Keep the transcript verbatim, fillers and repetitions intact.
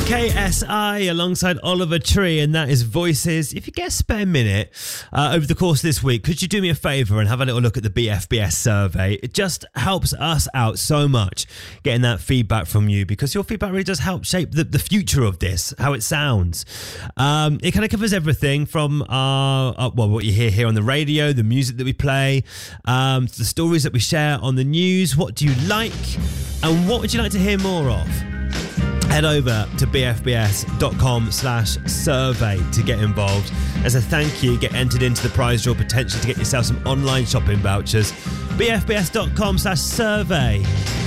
K S I alongside Oliver Tree, and that is Voices. If you get a spare minute uh, over the course of this week, could you do me a favour and have a little look at the B F B S survey? It just helps us out so much getting that feedback from you, because your feedback really does help shape the, the future of this, how it sounds. Um, it kind of covers everything from our, uh, well, what you hear here on the radio, the music that we play, um, to the stories that we share on the news. What do you like, and what would you like to hear more of? Head over to bfbs.com slash survey to get involved. As a thank you, get entered into the prize draw potentially to get yourself some online shopping vouchers. bfbs.com slash survey.